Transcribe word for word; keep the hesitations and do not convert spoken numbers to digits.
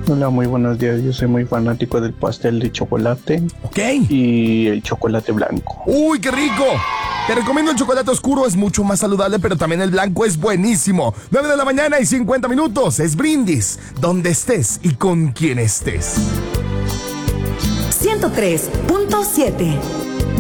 Hola, muy buenos días. Yo soy muy fanático del pastel de chocolate. Ok. Y el chocolate blanco. ¡Uy, qué rico! Te recomiendo el chocolate oscuro, es mucho más saludable, pero también el blanco es buenísimo. nueve de la mañana y cincuenta minutos, es Brindis, donde estés y con quien estés. ciento tres punto siete